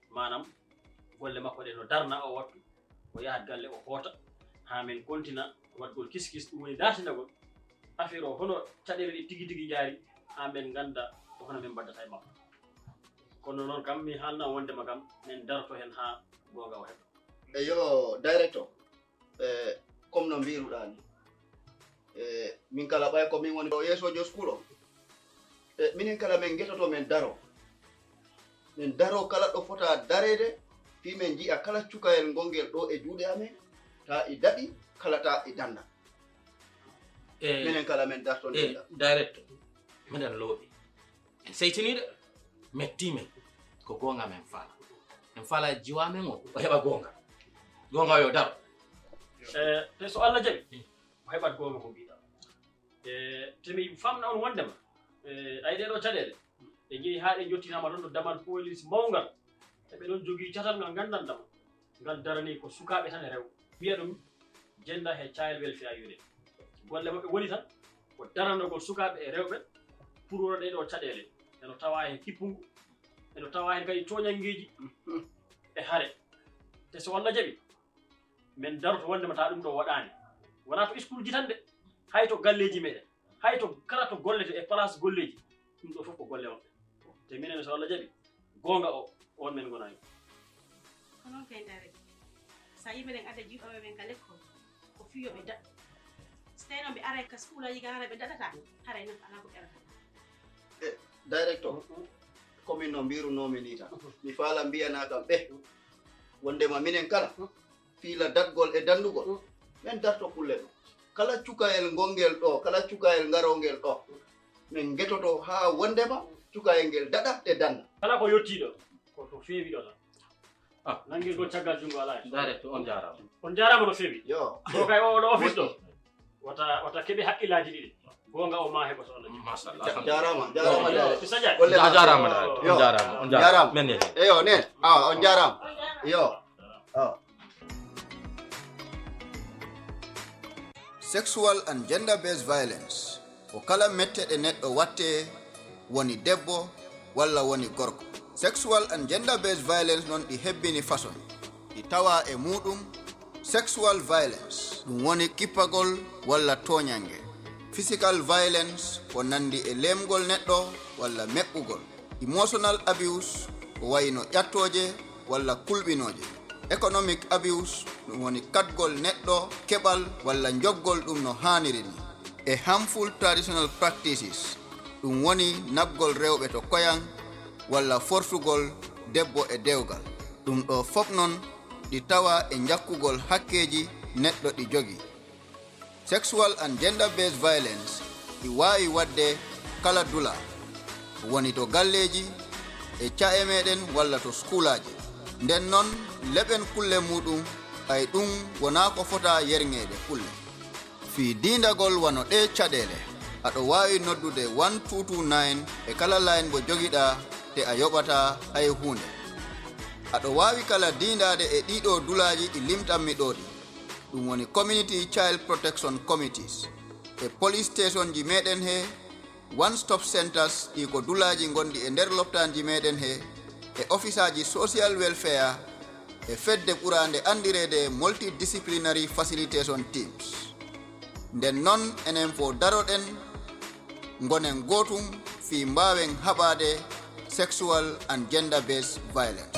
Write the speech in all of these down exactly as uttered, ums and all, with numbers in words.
manam golle makko ɗe no darna o wattu o yahat galle o hoota ha men kontina waɗgol kiskis ɗum woni dartinagol affaire o hono caɗele ɗe tigi tigi jaari ha men ganda hono men mbaddata e makko kono noon kam mi haalna wondema kam min darto hen ha gonga o heɓa e yo directeur e comme no mbiruɗa ni e min kala ɓay ko min woni ɗo yeesojo school o e minen kala min guetoto men daro min daro kala ɗo fota darede fi min jii'a kala cukayel gongel ɗo e juuɗe amen ta i daɗi kala ta i danda e minen kala men darto e directeur minen looɓi en seytiniɗo metti men ko gonga men faala en faala jiwa men o o heɓa gonga gonga yo daro e te so Allah jaɓi o heɓat gonga ko mbiɗa e temi famna on wondema e ay ɗeɗo caɗele ɓe jeehi ha ɗe jottinama ɗon ɗo damal police mawgal eɓe ɗon jogii catal ngal gandandama ngal darani ko sukaɓe tan e rew wiya ɗum gender he child welfare unit golle maɓɓe woni tan ko daranogol sukaɓe e rewɓe pour wona ɗeɗo caɗele eno tawa hen kippungu eno tawa hen kadi toñangueji e haare te so Allah jaɓi min daroto wondema ta ɗum ɗo waɗani wona to school ji tan de hay to galleji meɗen hay to kala to gollete e place golleji ɗum ɗo fof ko golle maɓɓe te minen so Allah jaɓi gonga o on men gonani ko noon kay dare sa yimɓe ɗen adda jiɗoɓe ɓen ka l'école ko fiyoɓe daɗ so tawi noon ɓe ara ka school aji ga hara ɓe daɗata haray nan ala ko ɓerata e directeur komin no mbirunomi ni tan mi faala mbiyana kam ɓe wondema minen kala fiila datgol e dandugol min darto kulle ɗo kala cukayel gongel ɗo kala cukayel garongel ɗo min guetoto ha wondema cukayel ngel daɗa e danda kala ko yettiɗo ko to feewi ɗo tan ah nangirgol caggal jungo ala hen directeur on jarama on jarama no feewi yo ɗo kay oɗo office ɗo wata wata keeɓe haqqillaji ɗiɗi gonga o ma heɓa so Allah machallah jarama jarama jaɓi sadia Ja- jarama directeur Yo. on jarama on Jarama. jarama men ne eyo nen a on jarama yo sexual and gender based violence ko kala metteɗe neɗɗo watte woni debbo walla woni gorko sexual and gender based violence noon ɗi hebbini façon ɗi tawa e muɗum sexual violence ɗum woni kippagol walla toñange physical violence ko nandi e lemgol neɗɗo walla meɓɓugol emotional abuse ko wayno ƴattoje walla kulɓinoje economic abuse ɗum woni katgol neɗɗo keɓal walla joggol ɗum no haniri ni e harmful traditional practices ɗum woni nabgol rewɓe to koyan walla fortugol debbo e dewgal ɗum ɗo fof noon ɗi tawa e jakkugol hakkeji neɗɗo ɗi jogi sexual and gender based violence ɗi wawi wadde kala dula woni to galleji e ca'e meɗen walla to skulaji nden noon leɓen kulle muɗum ay ɗum wona ko fota yerŋede kulle fi dindagol wano ɗe caɗele aɗo wawi noddude one two two nine e kala line mo jogiɗa te a yoɓata hay hunde aɗo wawi kala dindade e ɗiɗo dulaji ɗi limtanmi ɗo ɗi ɗum woni community child protection committees e police station ji meɗen he one stop centers ɗi ko dulaji gondi e nder loptanji meɗen he e office ji social welfare e fedde ɓurande andirede multidisciplinary facilitation teams nden noon enen fo daroɗen gonen gotum fi mbawen haɓade sexual and gender based violence.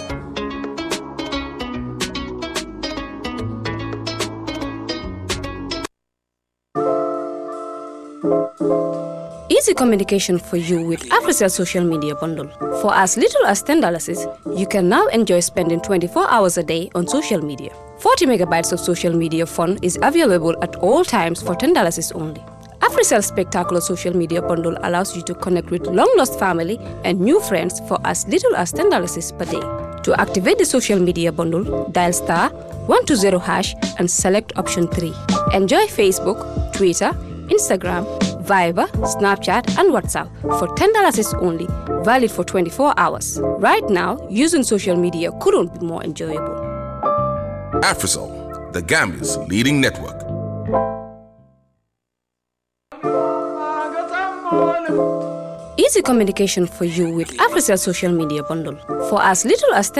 Easy communication for you with AfriCell Social Media Bundle. For as little as ten dollars, you can now enjoy spending twenty-four hours a day on social media. forty megabytes of social media fun is available at all times for ten dollars only. AfriCell Spectacular Social Media Bundle allows you to connect with long-lost family and new friends for as little as ten dollars per day. To activate the social media bundle, dial star one two zero hash and select option three. Enjoy Facebook, Twitter, Instagram, Viber, Snapchat, and WhatsApp for ten dollars only, valid for twenty-four hours. Right now, using social media couldn't be more enjoyable. AfriCell, the Gambia's leading network. Easy communication for you with AfriCell Social Media Bundle. For as little as ten